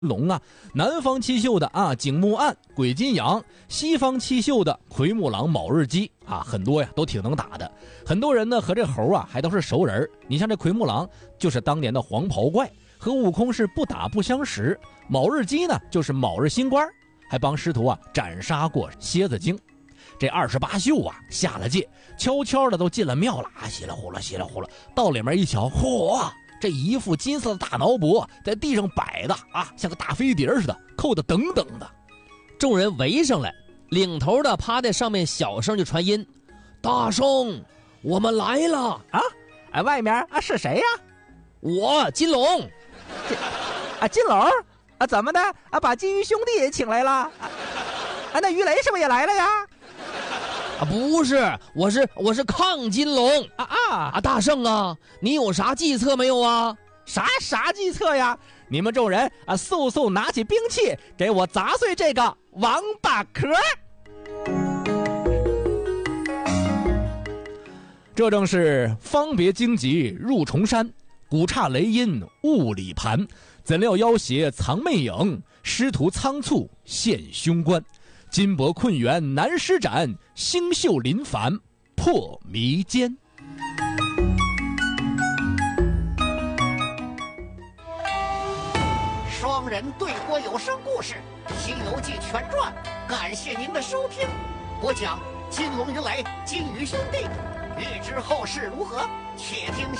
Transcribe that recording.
龙啊，南方七宿的啊景木案、鬼金羊，西方七宿的奎木狼、卯日鸡啊，很多呀都挺能打的。很多人呢和这猴啊还都是熟人。你像这奎木狼就是当年的黄袍怪，和悟空是不打不相识。卯日鸡呢就是卯日星官，还帮师徒啊斩杀过蝎子精。这28宿啊下了界，悄悄的都进了庙了啊，稀里呼啦稀里呼啦，到里面一瞧，嚯！这一副金色的大挠脖在地上摆的啊，像个大飞碟似的，扣的等等的。 众人围上来，领头的趴在上面，小声就传音：“大圣，我们来了啊！”哎，外面啊是谁呀？ 我金龙。 金龙啊，怎么的啊？把金鱼兄弟也请来了啊？那鱼雷是不是也来了呀？ 不是，我是亢金龙大圣啊，你有啥计策没有啊？ 啥计策呀？你们众人啊，速拿起兵器，给我砸碎这个王八壳！这正是方别荆棘入重山，古刹雷音雾里盘，怎料妖邪藏魅影，师徒仓促现凶关。金帛困缘难施展，星宿临凡破迷间。 双人对播有声故事《西游记全传》，感谢您的收听。播讲金龙迎来金鱼兄弟，欲知后事如何，且听